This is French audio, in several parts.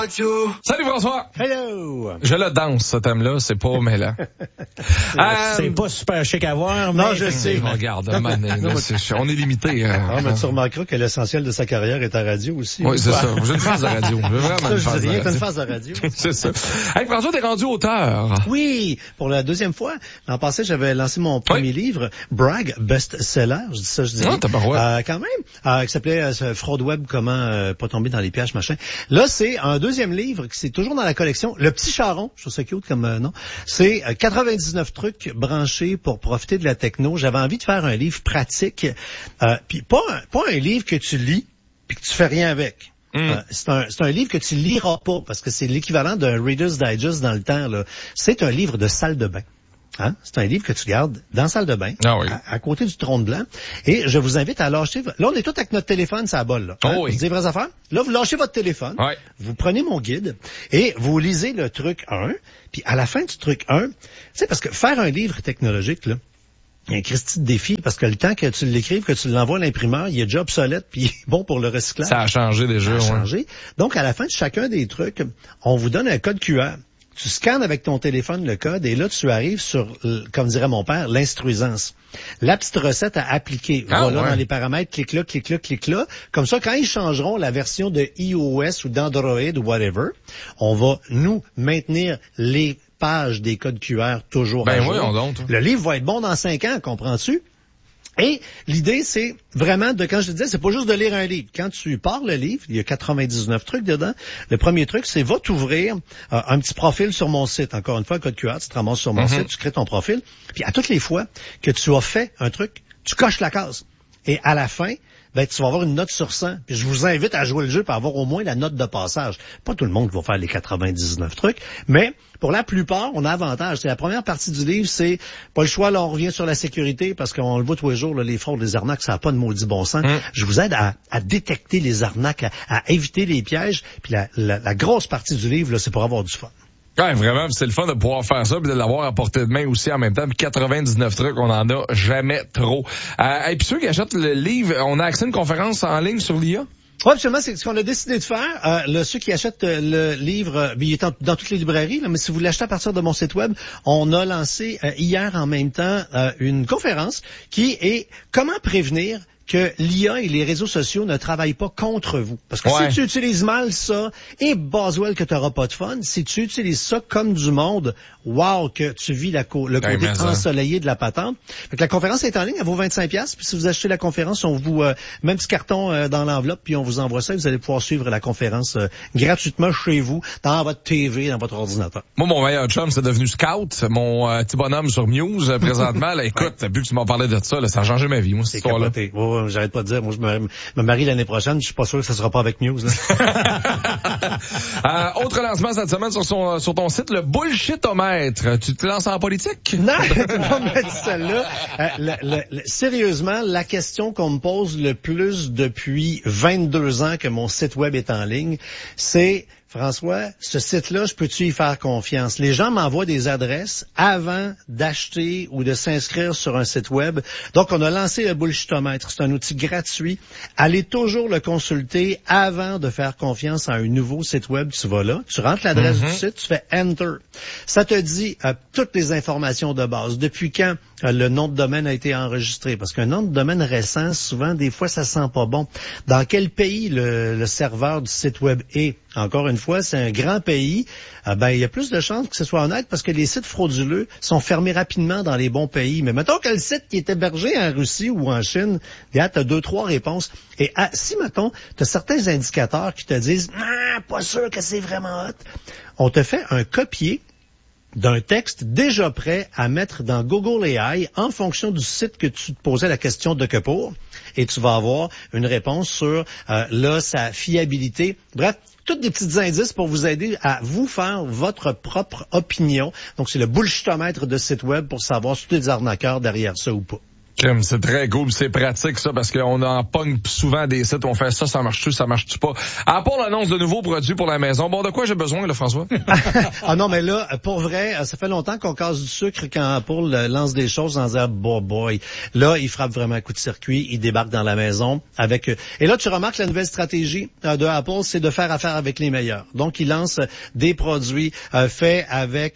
Salut François! Hello! Je le danse, ce thème-là, c'est pas mêlant. C'est pas super chic à voir, mais... Non, je sais. Regarde, on est limité. Ah, mais tu remarqueras que l'essentiel de sa carrière est à radio aussi. Oui, c'est ça. J'ai une phase de radio. J'ai vraiment une phase de radio. T'as une phase de radio. C'est ça. Hey, François, t'es rendu auteur. Oui, pour la deuxième fois. L'an passé, j'avais lancé mon premier livre, Bragg, best-seller. Je dis ça, je dis. Ah, t'as pas vrai. Quand même. Qui s'appelait Fraude Web, comment pas tomber dans les pièges, machin. Là, c'est un deuxième livre qui c'est toujours dans la collection. Le Petit Charron, je trouve ça cute comme nom. C'est 99 trucs branchés pour profiter de la techno. J'avais envie de faire un livre pratique, puis pas un livre que tu lis puis que tu fais rien avec. C'est un livre que tu liras pas parce que c'est l'équivalent d'un Reader's Digest dans le temps. Là. C'est un livre de salle de bain. Hein? C'est un livre que tu gardes dans la salle de bain, à côté du trône blanc. Et je vous invite à lâcher... Là, on est tous avec notre téléphone, ça bol. Là. Hein? Vous dites des vraies affaires. Là, vous lâchez votre téléphone, vous prenez mon guide et vous lisez le truc 1. Puis à la fin du truc 1, tu sais, parce que faire un livre technologique, là, il y a un Christy de défi, parce que le temps que tu l'écrives, que tu l'envoies à l'imprimeur, il est déjà obsolète, puis bon pour le recyclage. Ça a changé déjà. Ça a changé. Donc, à la fin de chacun des trucs, on vous donne un code QR. Tu scannes avec ton téléphone le code et là, tu arrives sur, comme dirait mon père, l'instruisance. La petite recette à appliquer. Dans les paramètres, clique là, clique là, clique là. Comme ça, quand ils changeront la version de iOS ou d'Android ou whatever, on va, nous, maintenir les pages des codes QR toujours à jour. Le livre va être bon dans 5 ans, comprends-tu? Et l'idée, c'est vraiment quand je te disais, c'est pas juste de lire un livre. Quand tu pars le livre, il y a 99 trucs dedans. Le premier truc, c'est va t'ouvrir un petit profil sur mon site. Encore une fois, code QR, tu te ramasses sur mon site, tu crées ton profil. Puis à toutes les fois que tu as fait un truc, tu coches la case. Et à la fin, tu vas avoir une note sur 100. Puis je vous invite à jouer le jeu pour avoir au moins la note de passage. Pas tout le monde va faire les 99 trucs, mais pour la plupart, on a avantage. C'est la première partie du livre, c'est pas le choix, là, on revient sur la sécurité, parce qu'on le voit tous les jours, là, les fraudes, les arnaques, ça n'a pas de maudit bon sens. Je vous aide à détecter les arnaques, à éviter les pièges. Puis la grosse partie du livre, là, c'est pour avoir du fun. Ouais, vraiment, c'est le fun de pouvoir faire ça puis de l'avoir à portée de main aussi en même temps. Puis 99 trucs, on en a jamais trop. Et puis ceux qui achètent le livre, on a accès à une conférence en ligne sur l'IA? Oui, absolument, c'est ce qu'on a décidé de faire. Ceux qui achètent le livre, il est dans toutes les librairies, là, mais si vous l'achetez à partir de mon site web, on a lancé hier en même temps une conférence qui est comment prévenir que l'IA et les réseaux sociaux ne travaillent pas contre vous. Parce que si tu utilises mal ça, et Boswell que tu n'auras pas de fun, si tu utilises ça comme du monde, wow, que tu vis le côté ensoleillé de la patente. Fait que la conférence est en ligne, elle vaut 25$. Puis si vous achetez la conférence, on vous met un petit carton dans l'enveloppe, puis on vous envoie ça, et vous allez pouvoir suivre la conférence gratuitement chez vous, dans votre TV, dans votre ordinateur. Moi, mon meilleur chum, c'est devenu Scout, mon petit bonhomme sur Muse, présentement. Là, écoute, depuis que tu m'as parlé de ça, là, ça a changé ma vie, moi, cette histoire-là. J'arrête pas de dire, moi je me marie l'année prochaine, je suis pas sûr que ça sera pas avec Muse. Autre lancement cette semaine sur ton site, le bullshitomètre. Tu te lances en politique? Non, on m'a dit celle-là. Sérieusement, la question qu'on me pose le plus depuis 22 ans que mon site web est en ligne, c'est François, ce site-là, je peux-tu y faire confiance? Les gens m'envoient des adresses avant d'acheter ou de s'inscrire sur un site web. Donc, on a lancé le Bullshitomètre. C'est un outil gratuit. Allez toujours le consulter avant de faire confiance à un nouveau site web. Tu vas là, tu rentres l'adresse du site, tu fais Enter. Ça te dit toutes les informations de base. Depuis quand le nom de domaine a été enregistré? Parce qu'un nom de domaine récent, souvent, des fois, ça sent pas bon. Dans quel pays le serveur du site web est? Encore une fois, c'est un grand pays. Il y a plus de chances que ce soit honnête parce que les sites frauduleux sont fermés rapidement dans les bons pays. Mais mettons que le site qui est hébergé en Russie ou en Chine, tu as 2-3 réponses. Et si, mettons, tu as certains indicateurs qui te disent « pas sûr que c'est vraiment hot », on te fait un copier d'un texte déjà prêt à mettre dans Google AI en fonction du site que tu te posais la question de que pour, et tu vas avoir une réponse sur sa fiabilité. Bref, tous des petits indices pour vous aider à vous faire votre propre opinion. Donc, c'est le bullshitomètre de site web pour savoir si tu es des arnaqueurs derrière ça ou pas. C'est très cool, c'est pratique ça, parce qu'on en pogne souvent des sites où on fait ça marche-tu pas. Apple annonce de nouveaux produits pour la maison. Bon, de quoi j'ai besoin, là, François? Ah non, mais là, pour vrai, ça fait longtemps qu'on casse du sucre quand Apple lance des choses en disant, boy. Là, il frappe vraiment un coup de circuit, il débarque dans la maison avec... Et là, tu remarques la nouvelle stratégie de Apple, c'est de faire affaire avec les meilleurs. Donc, il lance des produits faits avec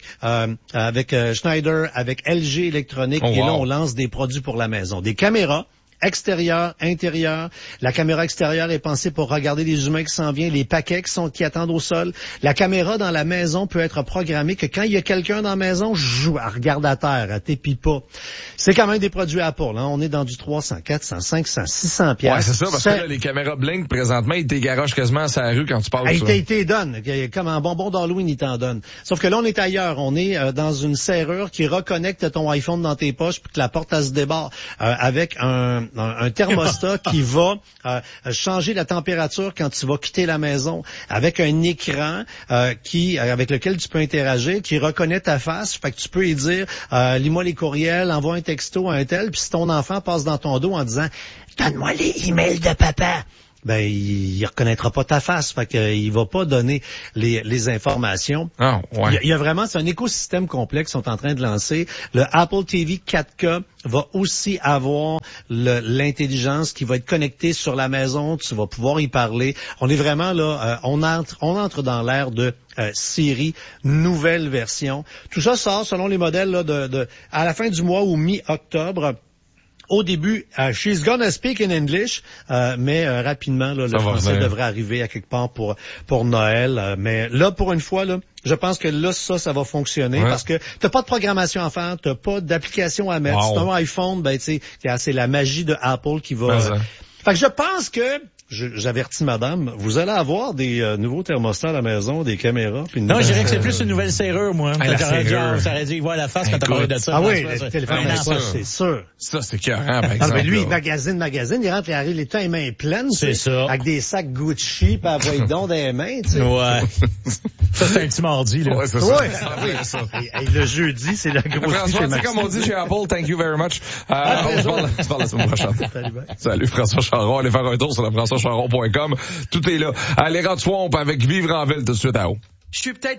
Schneider, avec LG Électronique, et là, on lance des produits pour la maison. Des caméras extérieur, intérieur. La caméra extérieure est pensée pour regarder les humains qui s'en viennent, les paquets qui attendent au sol. La caméra dans la maison peut être programmée que quand il y a quelqu'un dans la maison, elle regarde à terre, elle t'épie pas. C'est quand même des produits Apple, hein. On est dans du 300, 400, 500, 600 piastres. Ouais, c'est ça, parce que là, les caméras Blink, présentement, ils t'égaragent quasiment sur la rue quand tu passes. Ils te donnent. Comme un bonbon d'Halloween, ils t'en donnent. Sauf que là, on est ailleurs. On est dans une serrure qui reconnecte ton iPhone dans tes poches puis que la porte, elle se débarre avec un thermostat qui va changer la température quand tu vas quitter la maison, avec un écran avec lequel tu peux interagir, qui reconnaît ta face, fait que tu peux y dire lis-moi les courriels, envoie un texto à un tel, puis si ton enfant passe dans ton dos en disant donne-moi les emails de papa, ben il reconnaîtra pas ta face, fait que il va pas donner les informations. Ah, ouais. Il y a vraiment, c'est un écosystème complexe qu'ils sont en train de lancer. Le Apple TV 4K va aussi avoir l'intelligence qui va être connectée sur la maison. Tu vas pouvoir y parler. On est vraiment là, on entre dans l'ère de Siri, nouvelle version. Tout ça sort selon les modèles là, à la fin du mois ou mi-octobre. Au début, she's gonna speak in English, mais rapidement, là, le français devrait arriver à quelque part pour Noël. Mais là, pour une fois, là, je pense que là, ça va fonctionner parce que t'as pas de programmation à faire, t'as pas d'application à mettre. Wow. Si t'as un iPhone, ben tu sais, c'est la magie de Apple qui va. Fait que je pense que j'avertis madame, vous allez avoir des nouveaux thermostats à la maison, des caméras. Puis non, je dirais que c'est plus une nouvelle serrure, moi. La serrure. Ça aurait dû voir la face quand t'as parlé de ça. Ah oui, le téléphone à la poche, c'est sûr. Ça, c'est écœurant, par exemple. Mais lui, il magazine, il rentre, il arrive les temps les mains pleines. C'est ça. Avec des sacs Gucci, pis avec donc dans les mains, tu sais. Ouais. Ça, c'est un petit mardi, là. Ouais, c'est ça. Et le jeudi, c'est la grosse François, c'est comme on dit chez Apple, thank you very much. On se parle la semaine prochaine. Salut, François Charon. Allez faire un tour sur le françoischaron.com. Tout est là. Allez, rendre Swamp avec Vivre en ville tout de suite à haut. Je suis peut-être